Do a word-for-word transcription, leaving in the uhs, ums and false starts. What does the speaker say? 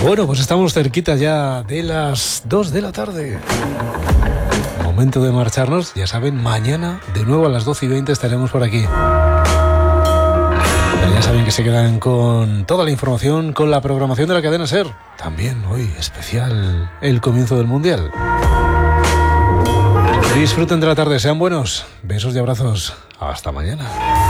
Bueno, pues estamos cerquita ya de las dos de la tarde. Momento de marcharnos. Ya saben, mañana de nuevo a las doce y veinte estaremos por aquí. Pero ya saben que se quedan con toda la información, con la programación de la cadena SER. También hoy especial el comienzo del Mundial. Disfruten de la tarde, sean buenos. Besos y abrazos. Hasta mañana.